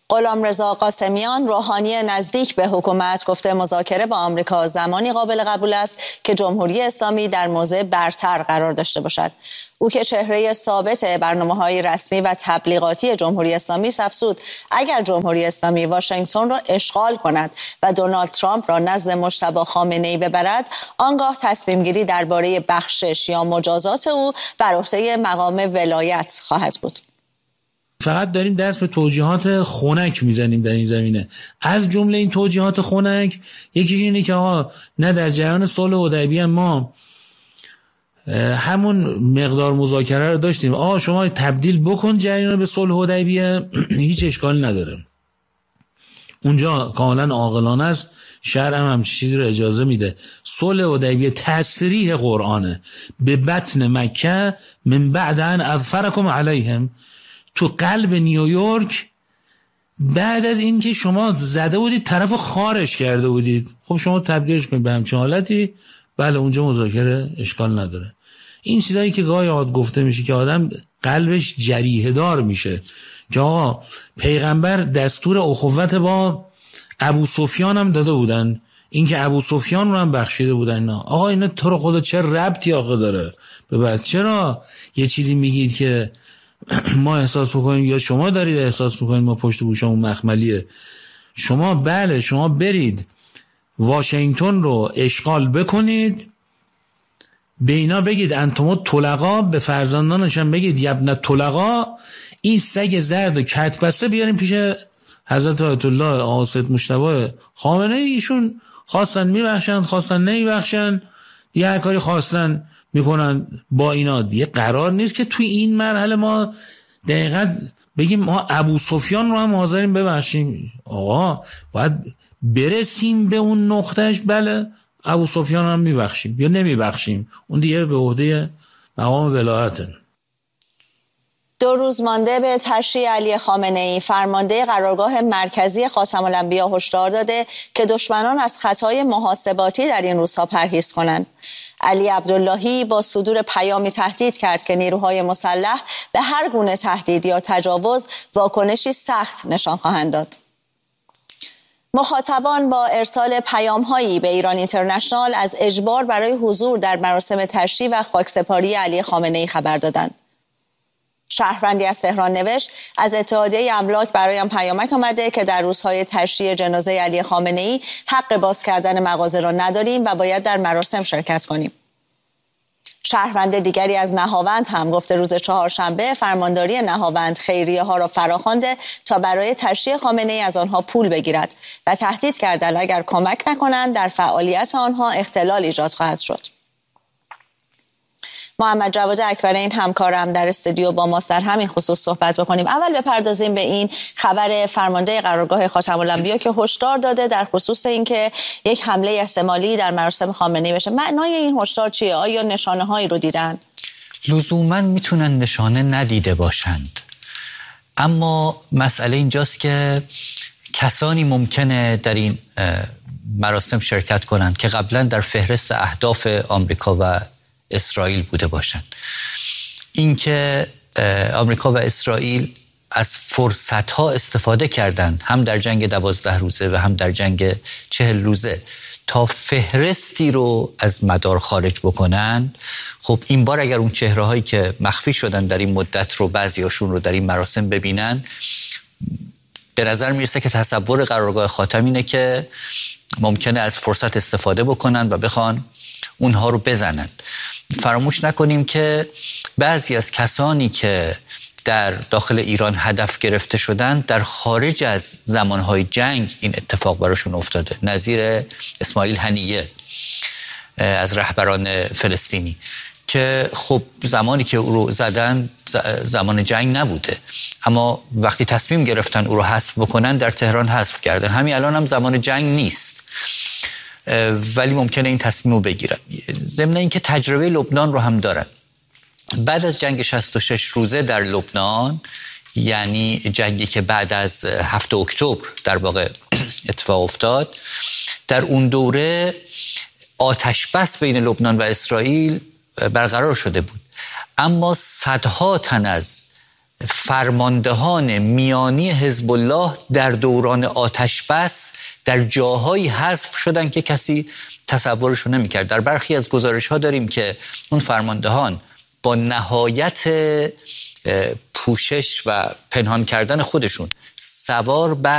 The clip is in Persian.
غلامرضا قاسمیان، روحانی نزدیک به حکومت، گفته مذاکره با آمریکا زمانی قابل قبول است که جمهوری اسلامی در موضع برتر قرار داشته باشد. او که چهره ثابت برنامه‌های رسمی و تبلیغاتی جمهوری اسلامی است افزود اگر جمهوری اسلامی واشنگتن را اشغال کند و دونالد ترامپ را نزد مجتبی خامنه‌ای ببرد، آنگاه تصمیم گیری درباره بخشش یا مجازات او بر عهده مقام ولایت خواهد بود. فقط داریم دست به توجیهات خنک میزنیم در این زمینه. از جمله این توجیهات خنک یکی اینه که آقا نه در جریان صلح حدیبیه ما همون مقدار مذاکره رو داشتیم، آقا شما تبدیل بکن جریان رو به صلح حدیبیه، هیچ اشکالی نداره. اونجا کاملا عاقلانه است، شرع هم چیزی رو اجازه میده. صلح حدیبیه تصریح قرآنه، به بطن مکه من بعد ان اظفرکم علیهم، تو قلب نیویورک، بعد از این که شما زده بودید طرف خارج کرده بودید، خب شما تبدیلش کنید به همچین حالتی، بله اونجا مذاکره اشکال نداره. این چیزایی که گاهی اوقات گفته میشه که آدم قلبش جریحه دار میشه که آقا پیغمبر دستور اخوت با ابو سفیان هم داده بودن، این که ابو سفیان رو هم بخشیده بودن. نه آقا اینا تو رو خدا چه ربطی آقا داره به بس؟ چرا یه چیزی میگید که ما احساس بکنیم یا شما دارید احساس بکنید ما پشت گوشمون مخملیه؟ شما بله شما برید واشنگتن رو اشغال بکنید، به اینا بگید انتم طلقا، به فرزندانشان بگید یبن طلقا، این سگ زرد و کتبسته بیاریم پیش حضرت آیت الله آقا سید مجتبی خامنه ای. ایشون خواستن میبخشن، خواستن نمیبخشن، دیگه هر کاری خواستن میکنن با اینا. دیگه قرار نیست که توی این مرحله ما دقیقاً بگیم ما ابو سفیان رو هم حاضریم ببخشیم. آقا باید برسیم به اون نقطهش، بله ابو سفیان هم میبخشیم یا نمیبخشیم، اون دیگه به عهده مقام ولایته. 2 روز مانده به تشییع علی خامنه‌ای، فرمانده قرارگاه مرکزی خاتم الانبیا هشدار داده که دشمنان از خطای محاسباتی در این روزها پرهیز کنند. علی عبداللهی با صدور پیامی تهدید کرد که نیروهای مسلح به هر گونه تهدید یا تجاوز واکنشی سخت نشان خواهند داد. مخاطبان با ارسال پیام‌هایی به ایران اینترنشنال از اجبار برای حضور در مراسم تشییع و خاکسپاری علی خامنه‌ای خبر دادند. شهروندی از تهران نوشت از اتحادیه املاک برایم پیامک آمده که در روزهای تشییع جنازه علی خامنه‌ای حق باز کردن مغازه را نداریم و باید در مراسم شرکت کنیم. شهروند دیگری از نهاوند هم گفته روز چهارشنبه فرمانداری نهاوند خیریه ها را فراخوانده تا برای تشییع خامنه‌ای از آنها پول بگیرد و تهدید کرده اگر کمک نکنند در فعالیت آنها اختلال ایجاد خواهد شد. محمد جواد اکبرین همکارم در استودیو با ماست در همین خصوص صحبت بکنیم. اول بپردازیم به این خبر فرمانده قرارگاه خاتم الانبیا که هشدار داده در خصوص اینکه یک حمله احتمالی در مراسم خامنه‌ای بشه. معنای این هشدار چیه؟ آیا نشانه‌هایی رو دیدن؟ لزوماً میتونن نشانه ندیده باشند، اما مسئله اینجاست که کسانی ممکنه در این مراسم شرکت کنند که قبلا در فهرست اهداف آمریکا و اسرائیل بوده باشند. اینکه آمریکا و اسرائیل از فرصت‌ها استفاده کردند، هم در جنگ 12 روزه و هم در جنگ 40 روزه، تا فهرستی رو از مدار خارج بکنن. خب این بار اگر اون چهره‌هایی که مخفی شدن در این مدت رو بعضیاشون رو در این مراسم ببینن، به نظر میرسه که تصور قرارگاه خاتم اینه که ممکنه از فرصت استفاده بکنن و بخوان اونها رو بزنن. فراموش نکنیم که بعضی از کسانی که در داخل ایران هدف گرفته شدن در خارج از زمانهای جنگ این اتفاق براشون افتاده، نظیر اسماعیل هنیه از رهبران فلسطینی که خب زمانی که او رو زدن زمان جنگ نبوده، اما وقتی تصمیم گرفتن او رو حذف بکنن در تهران حذف کردن. همین الان هم زمان جنگ نیست ولی ممکنه این تصمیم رو بگیرن. ضمن این که تجربه لبنان رو هم دارن. بعد از جنگ 66 روزه در لبنان، یعنی جنگی که بعد از 7 اکتبر در واقع اتفاق افتاد، در اون دوره آتش بس بین لبنان و اسرائیل برقرار شده بود، اما صدها تن از فرماندهان میانی حزب الله در دوران آتش بس در جاهایی حذف شدن که کسی تصورشو نمی‌کرد. در برخی از گزارش‌ها داریم که اون فرماندهان با نهایت پوشش و پنهان کردن خودشون سوار بر